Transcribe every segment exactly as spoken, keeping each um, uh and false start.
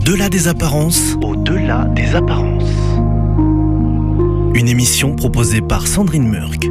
Au-delà des apparences. Au-delà des apparences. Une émission proposée par Sandrine Murk.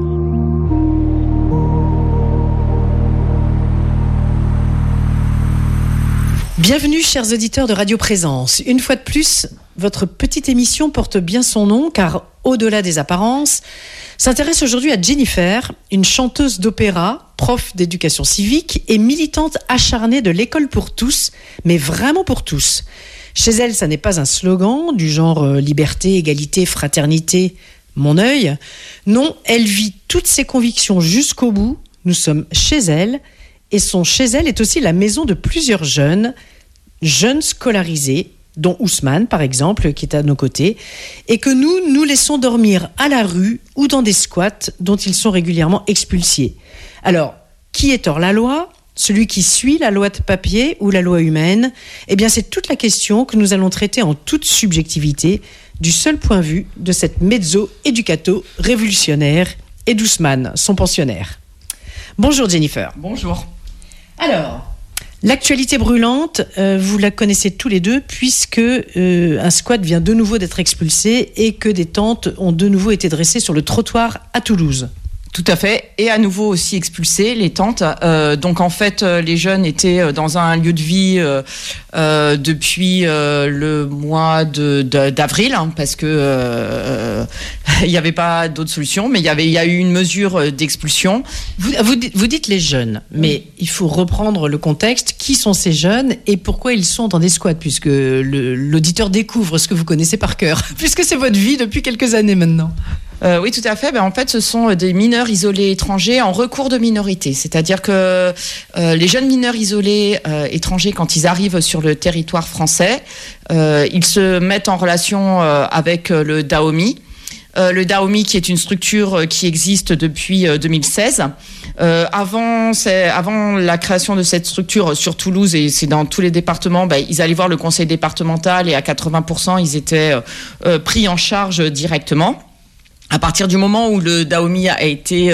Bienvenue, chers auditeurs de Radio Présence. Une fois de plus, votre petite émission porte bien son nom, car Au-delà des apparences s'intéresse aujourd'hui à Jennifer, une chanteuse d'opéra, prof d'éducation civique et militante acharnée de l'école pour tous, mais vraiment pour tous. Chez elle, ça n'est pas un slogan du genre euh, liberté, égalité, fraternité, mon œil. Non, elle vit toutes ses convictions jusqu'au bout. Nous sommes chez elle, et son chez elle est aussi la maison de plusieurs jeunes, jeunes scolarisés, dont Ousmane, par exemple, qui est à nos côtés, et que nous, nous laissons dormir à la rue ou dans des squats dont ils sont régulièrement expulsés. Alors, qui est hors la loi ? Celui qui suit la loi de papier ou la loi humaine ? Eh bien, c'est toute la question que nous allons traiter en toute subjectivité, du seul point de vue de cette mezzo éducato révolutionnaire et d'Ousmane, son pensionnaire. Bonjour Jennifer. Bonjour. Alors, l'actualité brûlante, euh, vous la connaissez tous les deux, puisque euh, un squat vient de nouveau d'être expulsé et que des tentes ont de nouveau été dressées sur le trottoir à Toulouse. Tout à fait, et à nouveau aussi expulsés, les tentes. Euh, donc en fait, euh, les jeunes étaient dans un lieu de vie euh, euh, depuis euh, le mois de, de, d'avril, hein, parce que euh, il n'y avait pas d'autre solution, mais il y avait, il y a eu une mesure d'expulsion. Vous, vous, vous dites les jeunes, mais oui. Il faut reprendre le contexte. Qui sont ces jeunes et pourquoi ils sont dans des squats, puisque le, l'auditeur découvre ce que vous connaissez par cœur, puisque c'est votre vie depuis quelques années maintenant. Euh, oui, tout à fait. Ben, en fait, ce sont des mineurs isolés étrangers en recours de minorité. C'est-à-dire que euh, les jeunes mineurs isolés euh, étrangers, quand ils arrivent sur le territoire français, euh, ils se mettent en relation euh, avec le Dahomey. Euh, le Dahomey, qui est une structure qui existe depuis euh, deux mille seize. Euh, avant, c'est, avant la création de cette structure sur Toulouse, et c'est dans tous les départements, ben, ils allaient voir le conseil départemental et à quatre-vingts pour cent, ils étaient euh, pris en charge directement. À partir du moment où le Dahomey a été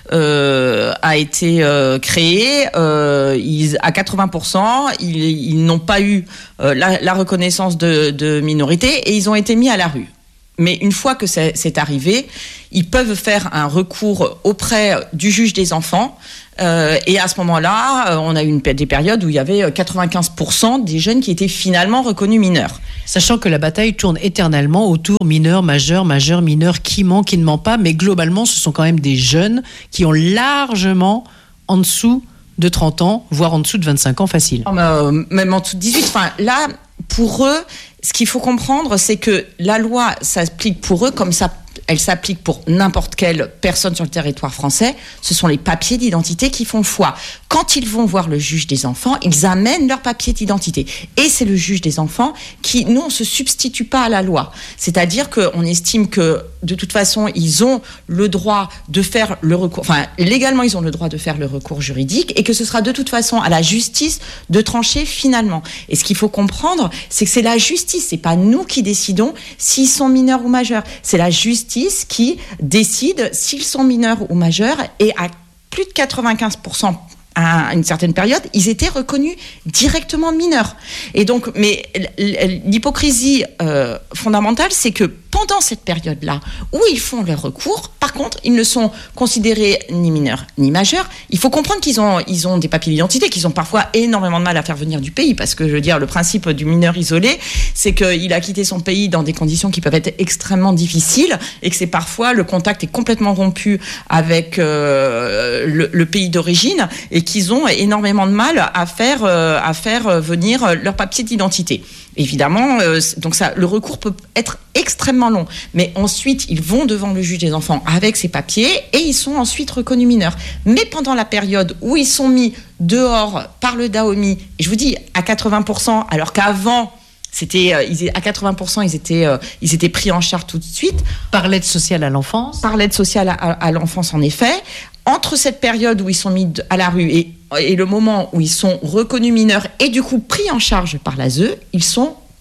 euh, a été euh, créé, euh, ils, à quatre-vingts pour cent, ils, ils n'ont pas eu euh, la, la reconnaissance de, de minorité et ils ont été mis à la rue. Mais une fois que c'est, c'est arrivé, ils peuvent faire un recours auprès du juge des enfants. Euh, et à ce moment-là, on a eu une, des périodes où il y avait quatre-vingt-quinze pour cent des jeunes qui étaient finalement reconnus mineurs. Sachant que la bataille tourne éternellement autour mineurs, majeurs, majeurs, mineurs, qui ment, qui ne ment pas. Mais globalement, ce sont quand même des jeunes qui ont largement en dessous de trente ans, voire en dessous de vingt-cinq ans facile. Euh, même en dessous de dix-huit. Enfin, là, pour eux, ce qu'il faut comprendre, c'est que la loi s'applique pour eux comme ça. Elle s'applique pour n'importe quelle personne sur le territoire français. Ce sont les papiers d'identité qui font foi. Quand ils vont voir le juge des enfants, ils amènent leurs papiers d'identité. Et c'est le juge des enfants qui, nous, on ne se substitue pas à la loi. C'est-à-dire qu'on estime que, de toute façon, ils ont le droit de faire le recours, enfin, légalement, ils ont le droit de faire le recours juridique et que ce sera de toute façon à la justice de trancher finalement. Et ce qu'il faut comprendre, c'est que c'est la justice, c'est pas nous qui décidons s'ils sont mineurs ou majeurs. C'est la justice qui décide s'ils sont mineurs ou majeurs, et à plus de quatre-vingt-quinze pour cent à une certaine période, ils étaient reconnus directement mineurs. Et donc, mais l'hypocrisie euh, fondamentale, c'est que pendant cette période-là, où ils font leur recours, par contre, ils ne sont considérés ni mineurs ni majeurs. Il faut comprendre qu'ils ont, ils ont des papiers d'identité, qu'ils ont parfois énormément de mal à faire venir du pays, parce que, je veux dire, le principe du mineur isolé, c'est qu'il a quitté son pays dans des conditions qui peuvent être extrêmement difficiles, et que c'est parfois, le contact est complètement rompu avec euh, le, le pays d'origine, et qu'ils ont énormément de mal à faire, euh, à faire venir leurs papiers d'identité. Évidemment, euh, donc ça, le recours peut être extrêmement long, mais ensuite ils vont devant le juge des enfants avec ces papiers et ils sont ensuite reconnus mineurs. Mais pendant la période où ils sont mis dehors par le Dahomey, et je vous dis à quatre-vingts pour cent, alors qu'avant c'était euh, ils, à quatre-vingts pour cent ils étaient euh, ils étaient pris en charge tout de suite par l'aide sociale à l'enfance. Par l'aide sociale à, à, à l'enfance, en effet. Entre cette période où ils sont mis à la rue et, et le moment où ils sont reconnus mineurs et du coup pris en charge par l'A S E, ils sont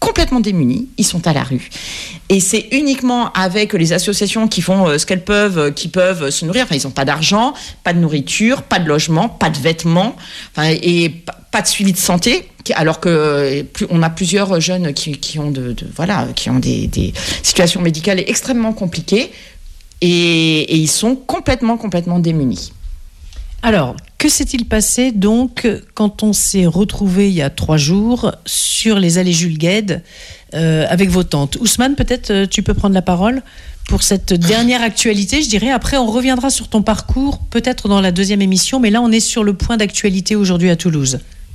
complètement démunis, ils sont à la rue. Et c'est uniquement avec les associations qui font euh, ce qu'elles peuvent, euh, qui peuvent se nourrir. Enfin, ils n'ont pas d'argent, pas de nourriture, pas de logement, pas de vêtements, enfin, et p- pas de suivi de santé. Alors que euh, plus, on a plusieurs jeunes qui, qui ont de, de voilà, qui ont des, des situations médicales extrêmement compliquées, et, et ils sont complètement, complètement démunis. Alors, que s'est-il passé donc quand on s'est retrouvé il y a trois jours sur les allées Jules Guesde euh, avec vos tantes? Ousmane, peut-être euh, tu peux prendre la parole pour cette dernière actualité, je dirais. Après, on reviendra sur ton parcours, peut-être dans la deuxième émission, mais là, on est sur le point d'actualité aujourd'hui à Toulouse.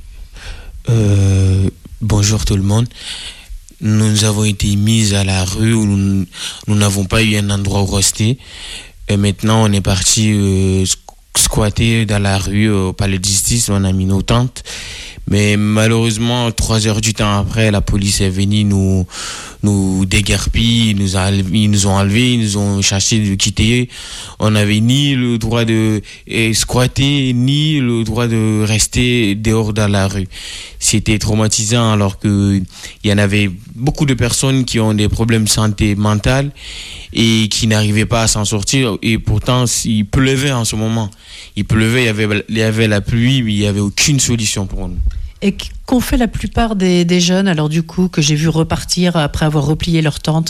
Euh, bonjour tout le monde. Nous avons été mis à la rue où nous, nous n'avons pas eu un endroit où rester. Et maintenant, on est parti euh, squatter dans la rue au palais de justice. On a mis nos tentes. Mais malheureusement, trois heures du temps après, la police est venue nous, nous déguerpir, ils nous, a, ils nous ont enlevés, ils nous ont cherché de quitter. On n'avait ni le droit de eh, squatter, ni le droit de rester dehors dans la rue. C'était traumatisant alors que il y en avait beaucoup de personnes qui ont des problèmes de santé mentale et qui n'arrivaient pas à s'en sortir. Et pourtant, il pleuvait en ce moment. Il pleuvait, il y avait, il y avait la pluie, mais il n'y avait aucune solution pour nous. Et qu'ont fait la plupart des, des jeunes, alors du coup, que j'ai vu repartir après avoir replié leur tente?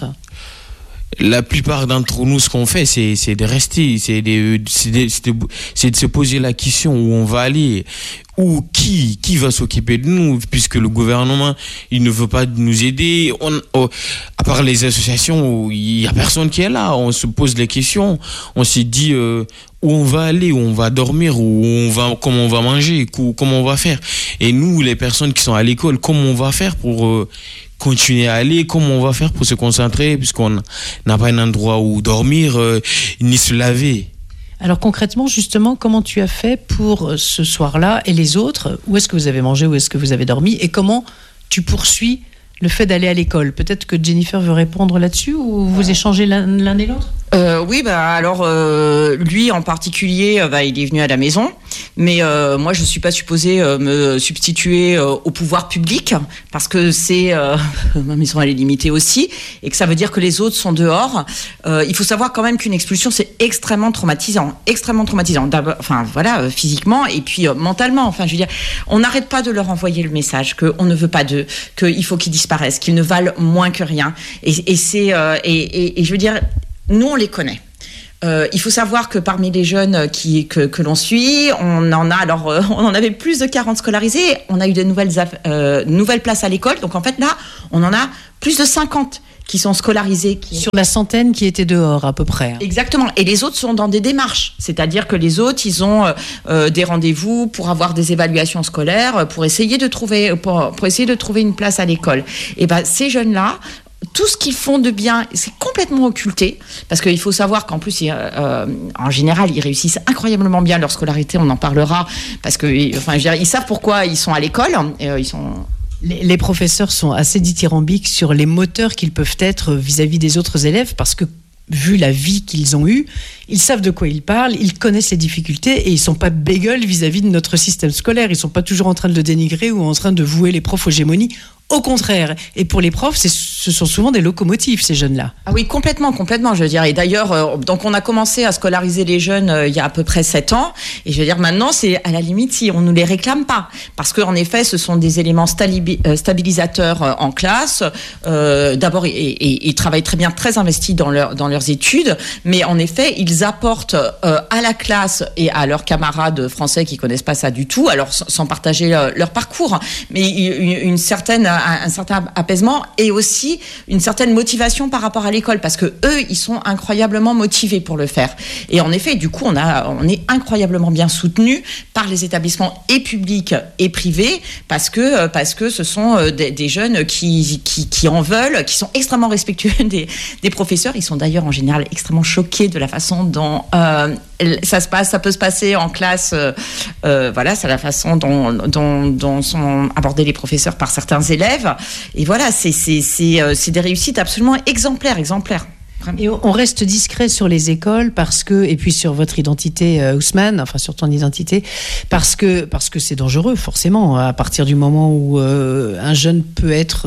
La plupart d'entre nous, ce qu'on fait, c'est, c'est de rester, c'est de, c'est, de, c'est, de, c'est de se poser la question où on va aller, ou qui, qui va s'occuper de nous, puisque le gouvernement, il ne veut pas nous aider. On, oh, à part les associations, il n'y a personne qui est là. On se pose les questions. On s'est dit euh, où on va aller, où on va dormir, où on va, comment on va manger, où, comment on va faire. Et nous, les personnes qui sont à l'école, comment on va faire pour euh, continuer à aller, comment on va faire pour se concentrer, puisqu'on n'a pas un endroit où dormir, euh, ni se laver. Alors concrètement, justement, comment tu as fait pour ce soir-là et les autres? Où est-ce que vous avez mangé, où est-ce que vous avez dormi? Et comment tu poursuis le fait d'aller à l'école? Peut-être que Jennifer veut répondre là-dessus, ou vous échangez l'un, l'un et l'autre? Euh, oui, bah alors euh, lui en particulier, euh, bah, il est venu à la maison, mais euh, moi je suis pas supposée euh, me substituer euh, au pouvoir public parce que c'est euh, ma maison elle est limitée aussi et que ça veut dire que les autres sont dehors. Euh, il faut savoir quand même qu'une expulsion c'est extrêmement traumatisant, extrêmement traumatisant. D'abord, enfin voilà, euh, physiquement et puis euh, mentalement. Enfin, je veux dire, on n'arrête pas de leur envoyer le message qu'on ne veut pas d'eux, qu'il faut qu'ils disparaissent, qu'ils ne valent moins que rien. Et, et c'est euh, et, et, et je veux dire. Nous, on les connaît. Euh, il faut savoir que parmi les jeunes qui, que, que l'on suit, on en a alors, euh, on en avait plus de quarante scolarisés. On a eu de nouvelles, euh, nouvelles places à l'école. Donc en fait là, on en a plus de cinquante qui sont scolarisés. Qui... Sur la centaine qui étaient dehors à peu près. Exactement. Et les autres sont dans des démarches. C'est-à-dire que les autres, ils ont euh, des rendez-vous pour avoir des évaluations scolaires, pour essayer de trouver, pour, pour essayer de trouver une place à l'école. Et ben ces jeunes-là. Tout ce qu'ils font de bien, c'est complètement occulté, parce qu'il faut savoir qu'en plus, ils, euh, en général, ils réussissent incroyablement bien leur scolarité, on en parlera, parce que, enfin, je veux dire, ils savent pourquoi ils sont à l'école, et, euh, ils sont... Les, les professeurs sont assez dithyrambiques sur les moteurs qu'ils peuvent être vis-à-vis des autres élèves, parce que, vu la vie qu'ils ont eue, ils savent de quoi ils parlent, ils connaissent les difficultés et ils ne sont pas bégueules vis-à-vis de notre système scolaire. Ils ne sont pas toujours en train de le dénigrer ou en train de vouer les profs aux gémonies. Au contraire. Et pour les profs, c'est, ce sont souvent des locomotives, ces jeunes-là. Ah oui, complètement, complètement, je veux dire. Et d'ailleurs, euh, donc on a commencé à scolariser les jeunes euh, il y a à peu près sept ans. Et je veux dire, maintenant, c'est à la limite si on ne nous les réclame pas. Parce qu'en effet, ce sont des éléments stali- euh, stabilisateurs euh, en classe. Euh, d'abord, ils travaillent très bien, très investis dans, leur, dans leurs études. Mais en effet, ils apportent euh, à la classe et à leurs camarades français qui connaissent pas ça du tout, alors sans partager leur, leur parcours, mais une, une certaine... un certain apaisement et aussi une certaine motivation par rapport à l'école parce que eux ils sont incroyablement motivés pour le faire et en effet du coup on a on est incroyablement bien soutenus par les établissements et publics et privés parce que parce que ce sont des, des jeunes qui, qui qui en veulent, qui sont extrêmement respectueux des des professeurs. Ils sont d'ailleurs en général extrêmement choqués de la façon dont euh, ça se passe, ça peut se passer en classe. Euh, euh, voilà, c'est la façon dont, dont, dont sont abordés les professeurs par certains élèves. Et voilà, c'est, c'est, c'est, euh, c'est des réussites absolument exemplaires, exemplaires. Et on reste discret sur les écoles parce que, et puis sur votre identité, euh, Ousmane, enfin sur ton identité, parce que, parce que c'est dangereux, forcément, à partir du moment où euh, un jeune peut être euh,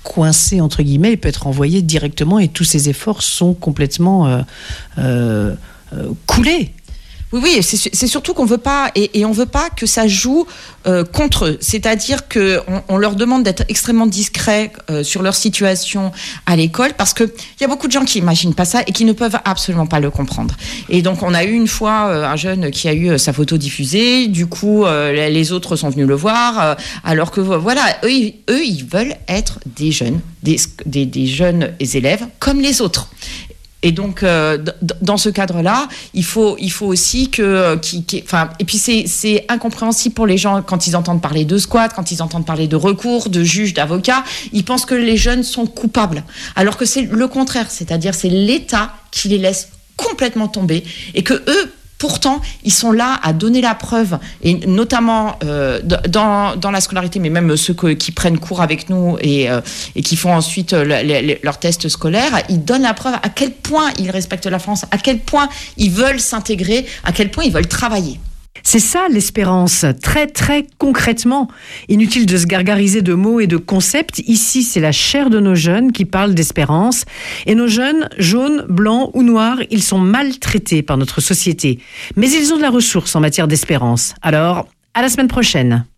coincé entre guillemets, il peut être envoyé directement et tous ses efforts sont complètement euh, euh, euh, coulés. Oui, oui, c'est, c'est surtout qu'on veut pas, et, et on veut pas que ça joue euh, contre eux. C'est-à-dire que on, on leur demande d'être extrêmement discrets euh, sur leur situation à l'école, parce que il y a beaucoup de gens qui imaginent pas ça et qui ne peuvent absolument pas le comprendre. Et donc, on a eu une fois euh, un jeune qui a eu euh, sa photo diffusée. Du coup, euh, les autres sont venus le voir, euh, alors que voilà, eux, ils, eux, ils veulent être des jeunes, des, des, des jeunes élèves comme les autres. Et donc, euh, d- dans ce cadre-là, il faut, il faut aussi que, qui, qui, enfin, et puis c'est, c'est incompréhensible pour les gens quand ils entendent parler de squat, quand ils entendent parler de recours, de juges, d'avocats, ils pensent que les jeunes sont coupables, alors que c'est le contraire, c'est-à-dire c'est l'État qui les laisse complètement tomber et que eux, pourtant, ils sont là à donner la preuve, et notamment euh, dans, dans la scolarité, mais même ceux que, qui prennent cours avec nous et, euh, et qui font ensuite le, le, leurs tests scolaires, ils donnent la preuve à quel point ils respectent la France, à quel point ils veulent s'intégrer, à quel point ils veulent travailler. C'est ça l'espérance, très très concrètement. Inutile de se gargariser de mots et de concepts. Ici, c'est la chair de nos jeunes qui parle d'espérance. Et nos jeunes, jaunes, blancs ou noirs, ils sont maltraités par notre société. Mais ils ont de la ressource en matière d'espérance. Alors, à la semaine prochaine.